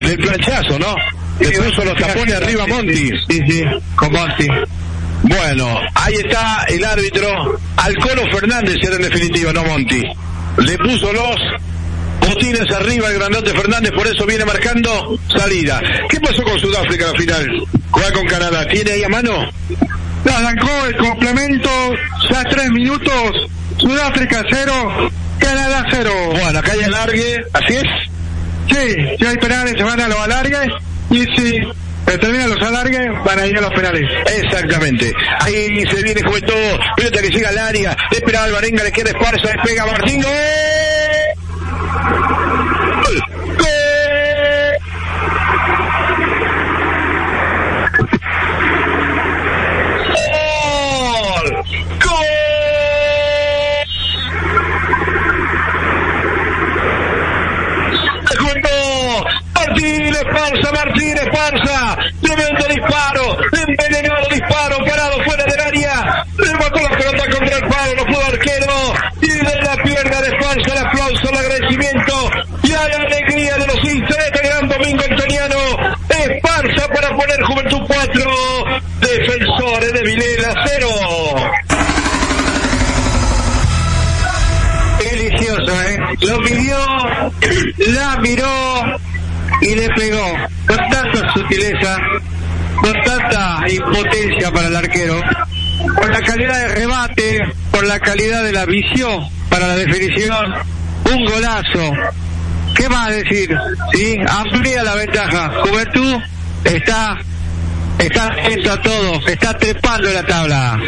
del planchazo, ¿no? Le puso los tapones arriba a Monti. Sí, con Monti. Bueno, ahí está el árbitro. Al Colo Fernández era en definitiva, no Monti. Le puso los botines arriba el grandote Fernández, por eso viene marcando salida. ¿Qué pasó con Sudáfrica en la final? Juega con Canadá. ¿Tiene ahí a mano? Arrancó el complemento, ya 3 minutos. Sudáfrica 0, Canadá 0. Bueno, acá hay alargue, ¿así es? Sí, si hay penales se van a los alargues, y si terminan los alargues van a ir a los penales. Exactamente. Ahí se viene Juventud, pelota que llega al área, espera Alvarenga, le queda Esparza, despega Martín, ¡gol! Martín Esparza, tremendo disparo, envenenado disparo, parado fuera del área, remató la pelota contra el palo, no pudo arquero, y de la pierna de Esparza el aplauso, el agradecimiento, y hay alegría de los hinchas de este gran domingo antoniano. Esparza para poner Juventud 4, Defensores de Vilela 0. Delicioso, lo pidió, la miró y le pegó con tanta sutileza, con tanta impotencia para el arquero, por la calidad de remate, por la calidad de la visión para la definición, un golazo. ¿Qué más decir? ¿Sí? Amplía la ventaja. Juventud está atento a todo, está trepando en la tabla.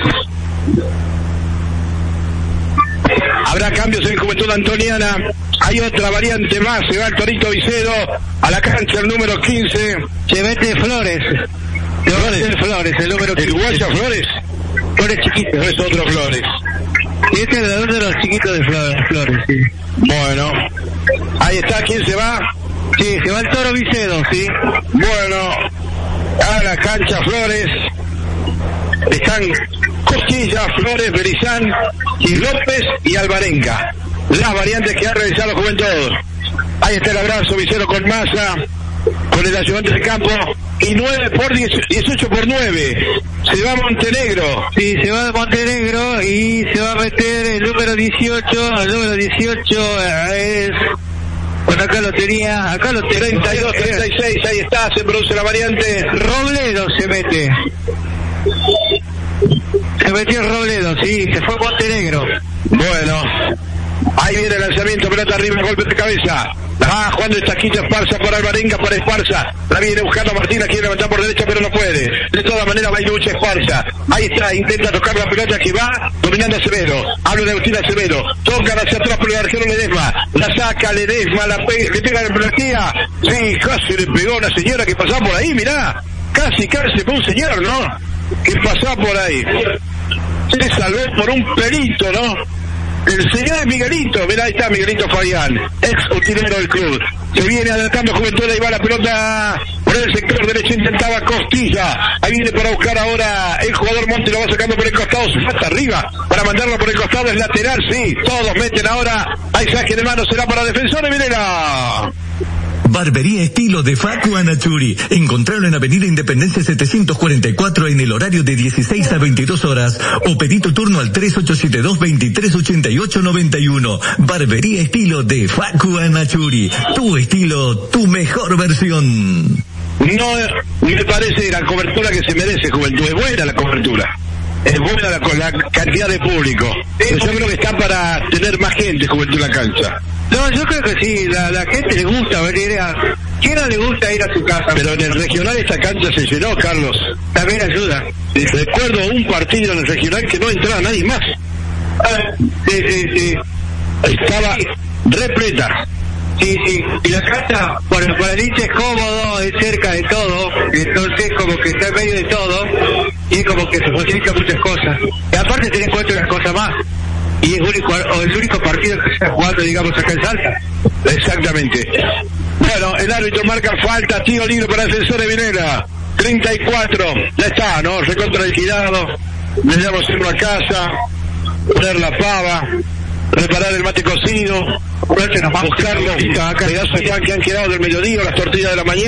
Habrá cambios en Juventud Antoniana. Hay otra variante más. Se va el Torito Vicedo a la cancha, el número 15. Se mete Flores. Flores, el número 15. ¿El uruguayo Flores? Flores chiquito. No es otro Flores. Y este es el de los chiquitos de Flores, sí. Bueno, ahí está. ¿Quién se va? Sí, se va el Toro Vicedo, sí. Bueno, a la cancha Flores. Están Costilla, Flores, Berizán, y López y Alvarenga. Las variantes que ha realizado Juventud. Ahí está el abrazo, Vicero con Massa, con el ayudante de campo, y 9 por 18 por 9. Se va Montenegro. Sí, se va de Montenegro y se va a meter el número 18. El número 18 es... Bueno, acá lo tenía 32, 36, ahí está, se produce la variante. Robledo se mete. Se metió Robledo, sí, se fue Montenegro. Bueno, ahí viene el lanzamiento, pelota arriba, golpe de cabeza. Ah, jugando el taquito Esparza para Alvarenga, para Esparza. La viene buscando Martina, quiere levantar por derecha, pero no puede. De todas maneras va y lucha Esparza. Ahí está, intenta tocar la pelota que va dominando Acevedo. Habla de Agustín Acevedo. Toca hacia atrás, pero el arquero Ledesma. La saca Ledesma, le pega la pelotilla. Sí, casi le pegó a una señora que pasaba por ahí, mirá. Casi se fue un señor, ¿no? Que pasaba por ahí. Se salvó por un pelito, ¿no? El señor es Miguelito, mirá, ahí está Miguelito Fabián, ex utilero del club. Se viene adelantando Juventud, ahí va la pelota por el sector derecho, intentaba Costilla. Ahí viene para buscar ahora el jugador Monte, lo va sacando por el costado, se falta arriba para mandarlo por el costado, es lateral, sí. Todos meten ahora, hay saque de mano, será para Defensores, Vilela. Barbería estilo de Facu Anachuri. Encontralo en Avenida Independencia 744 en el horario de 16 a 22 horas o pedí tu turno al 3872-238891. Barbería estilo de Facu Anachuri. Tu estilo, tu mejor versión. No me parece la cobertura que se merece Juventud. Es buena la cobertura. Es buena la cantidad de público. Yo creo que está para tener más gente Juventud en la cancha. No, yo creo que sí, la gente le gusta venir ¿quién no le gusta ir a su casa? Pero en el regional esta cancha se llenó, Carlos. También ayuda. Recuerdo un partido en el regional que no entraba nadie más. Sí. Estaba repleta. Sí. Y la cancha, por el hincha es cómodo, es cerca de todo, entonces como que está en medio de todo, y es como que se facilita muchas cosas. Y aparte tenés en cuenta unas cosas más. Y es el único partido que se está jugando, digamos, acá en Salta. Exactamente. Bueno, el árbitro marca falta, tiro libre para Defensores de Vilela. 34, ya está, ¿no? Recontra liquidado. Le damos siempre a casa, poner la pava, preparar el mate cocido, buscar los pedazos de pan que han quedado del mediodía, las tortillas de la mañana.